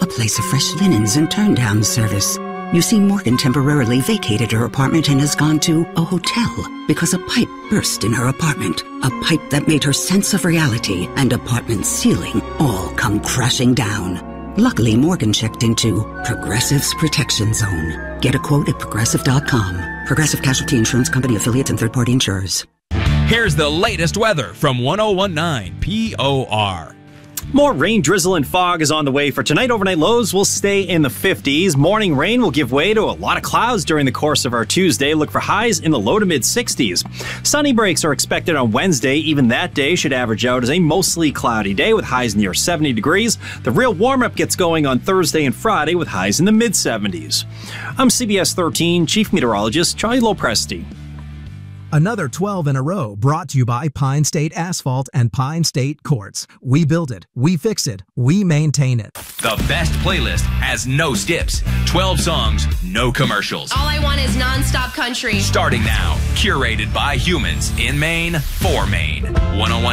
a place of fresh linens and turn-down service. You see, Morgan temporarily vacated her apartment and has gone to a hotel because a pipe burst in her apartment. A pipe that made her sense of reality and apartment ceiling all come crashing down. Luckily, Morgan checked into Progressive's Protection Zone. Get a quote at Progressive.com. Progressive Casualty Insurance Company, affiliates, and third-party insurers. Here's the latest weather from 1019 POR. More rain, drizzle, and fog is on the way for tonight. Overnight lows will stay in the 50s. Morning rain will give way to a lot of clouds during the course of our Tuesday. Look for highs in the low to mid 60s. Sunny breaks are expected on Wednesday. Even that day should average out as a mostly cloudy day with highs near 70 degrees. The real warm-up gets going on Thursday and Friday with highs in the mid 70s. I'm CBS 13 Chief Meteorologist Charlie Lopresti. Another 12 in a row brought to you by Pine State Asphalt and Pine State Quartz. We build it, we fix it, we maintain it. The best playlist has no skips. 12 songs, no commercials. All I want is non-stop country. Starting now, curated by humans in Maine for Maine. 101